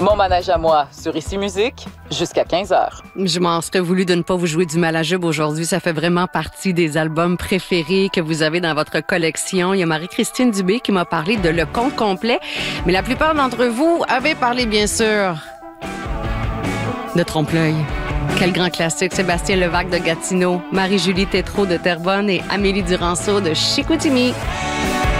Mon manège à moi sur Ici Musique jusqu'à 15h. Je m'en serais voulu de ne pas vous jouer du Malajube aujourd'hui. Ça fait vraiment partie des albums préférés que vous avez dans votre collection. Il y a Marie-Christine Dubé qui m'a parlé de Le Conte complet. Mais la plupart d'entre vous avaient parlé, bien sûr, de Trompe-l'œil. Quel grand classique. Sébastien Levac de Gatineau, Marie-Julie Tétrault de Terrebonne et Amélie Duranceau de Chicoutimi.